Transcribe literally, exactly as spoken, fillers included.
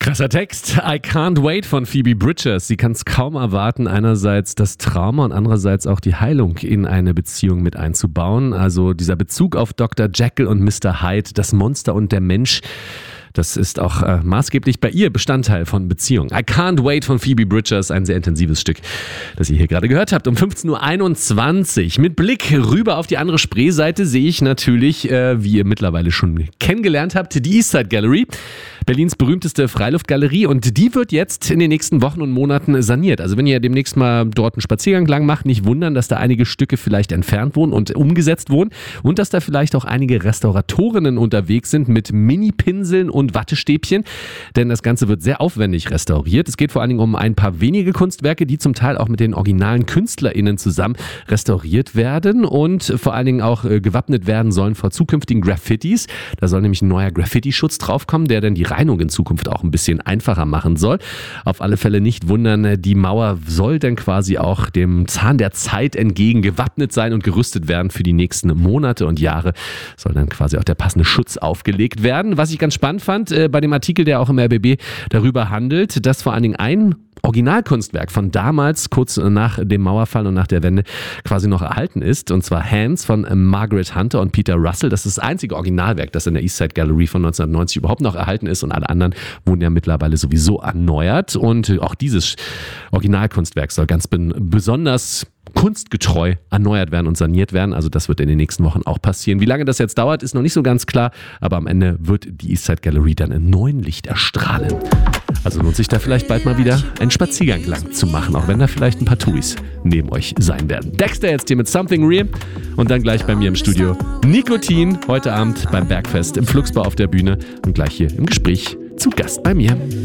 Krasser Text. I can't wait von Phoebe Bridgers. Sie kann es kaum erwarten, einerseits das Trauma und andererseits auch die Heilung in eine Beziehung mit einzubauen. Also dieser Bezug auf Doktor Jekyll und Mister Hyde, das Monster und der Mensch. Das ist auch äh, maßgeblich bei ihr Bestandteil von Beziehungen. I Can't Wait von Phoebe Bridgers, ein sehr intensives Stück, das ihr hier gerade gehört habt. Um fünfzehn Uhr einundzwanzig. Mit Blick rüber auf die andere Spreeseite sehe ich natürlich, äh, wie ihr mittlerweile schon kennengelernt habt, die Eastside Gallery. Berlins berühmteste Freiluftgalerie, und die wird jetzt in den nächsten Wochen und Monaten saniert. Also wenn ihr demnächst mal dort einen Spaziergang lang macht, nicht wundern, dass da einige Stücke vielleicht entfernt wurden und umgesetzt wurden und dass da vielleicht auch einige Restauratorinnen unterwegs sind mit Mini-Pinseln und Wattestäbchen, denn das Ganze wird sehr aufwendig restauriert. Es geht vor allen Dingen um ein paar wenige Kunstwerke, die zum Teil auch mit den originalen KünstlerInnen zusammen restauriert werden und vor allen Dingen auch äh, gewappnet werden sollen vor zukünftigen Graffitis. Da soll nämlich ein neuer Graffiti-Schutz draufkommen, der dann die Reinigung in Zukunft auch ein bisschen einfacher machen soll. Auf alle Fälle nicht wundern, die Mauer soll dann quasi auch dem Zahn der Zeit entgegen gewappnet sein und gerüstet werden für die nächsten Monate und Jahre. Soll dann quasi auch der passende Schutz aufgelegt werden. Was ich ganz spannend fand, äh, bei dem Artikel, der auch im R B B darüber handelt, dass vor allen Dingen ein Originalkunstwerk von damals, kurz nach dem Mauerfall und nach der Wende, quasi noch erhalten ist. Und zwar Hands von Margaret Hunter und Peter Russell. Das ist das einzige Originalwerk, das in der Eastside Gallery von neunzehnhundertneunzig überhaupt noch erhalten ist. Und alle anderen wurden ja mittlerweile sowieso erneuert. Und auch dieses Originalkunstwerk soll ganz besonders kunstgetreu erneuert werden und saniert werden. Also das wird in den nächsten Wochen auch passieren. Wie lange das jetzt dauert, ist noch nicht so ganz klar. Aber am Ende wird die Eastside Gallery dann in neuen Licht erstrahlen. Also lohnt sich da vielleicht bald mal wieder einen Spaziergang lang zu machen, auch wenn da vielleicht ein paar Touris neben euch sein werden. Dexter jetzt hier mit Something Real und dann gleich bei mir im Studio Nikotin, heute Abend beim Bergfest im Fluxbau auf der Bühne und gleich hier im Gespräch zu Gast bei mir.